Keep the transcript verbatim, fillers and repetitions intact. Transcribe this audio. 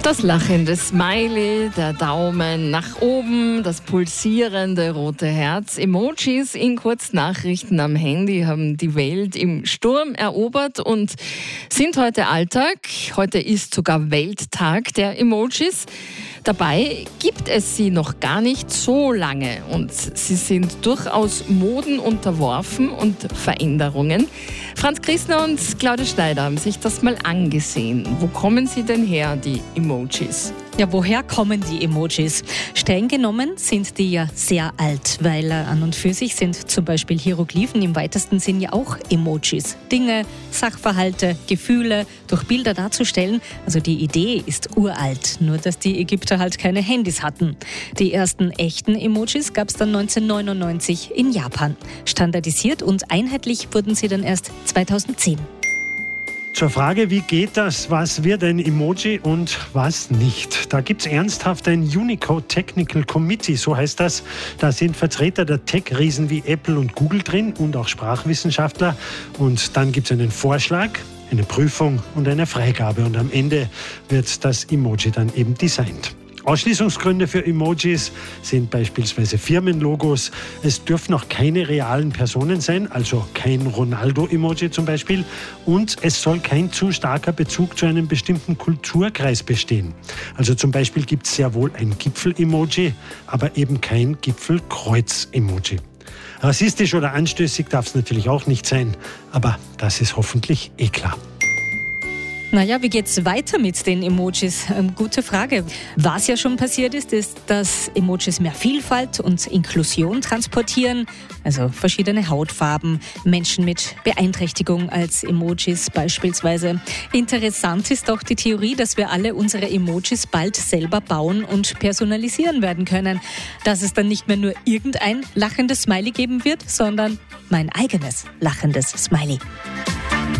Das lachende Smiley, der Daumen nach oben, das pulsierende rote Herz. Emojis in Kurznachrichten am Handy haben die Welt im Sturm erobert und sind heute Alltag. Heute ist sogar Welttag der Emojis. Dabei gibt es sie noch gar nicht so lange und sie sind durchaus Moden unterworfen und Veränderungen. Franz Christner und Claudia Schneider haben sich das mal angesehen. Wo kommen sie denn her, die Emojis? Ja, woher kommen die Emojis? Streng genommen sind die ja sehr alt, weil an und für sich sind zum Beispiel Hieroglyphen im weitesten Sinn ja auch Emojis. Dinge, Sachverhalte, Gefühle durch Bilder darzustellen. Also die Idee ist uralt, nur dass die Ägypter halt keine Handys hatten. Die ersten echten Emojis gab es dann neunzehnhundertneunundneunzig in Japan. Standardisiert und einheitlich wurden sie dann erst zweitausendzehn. Zur Frage, wie geht das, was wird ein Emoji und was nicht? Da gibt es ernsthaft ein Unicode Technical Committee, so heißt das. Da sind Vertreter der Tech-Riesen wie Apple und Google drin und auch Sprachwissenschaftler. Und dann gibt es einen Vorschlag, eine Prüfung und eine Freigabe. Und am Ende wird das Emoji dann eben designt. Ausschließungsgründe für Emojis sind beispielsweise Firmenlogos. Es dürfen auch keine realen Personen sein, also kein Ronaldo-Emoji zum Beispiel. Und es soll kein zu starker Bezug zu einem bestimmten Kulturkreis bestehen. Also zum Beispiel gibt es sehr wohl ein Gipfel-Emoji, aber eben kein Gipfelkreuz-Emoji. Rassistisch oder anstößig darf es natürlich auch nicht sein, aber das ist hoffentlich eh klar. Naja, wie geht's weiter mit den Emojis? Ähm, gute Frage. Was ja schon passiert ist, ist, dass Emojis mehr Vielfalt und Inklusion transportieren. Also verschiedene Hautfarben, Menschen mit Beeinträchtigung als Emojis beispielsweise. Interessant ist auch die Theorie, dass wir alle unsere Emojis bald selber bauen und personalisieren werden können. Dass es dann nicht mehr nur irgendein lachendes Smiley geben wird, sondern mein eigenes lachendes Smiley.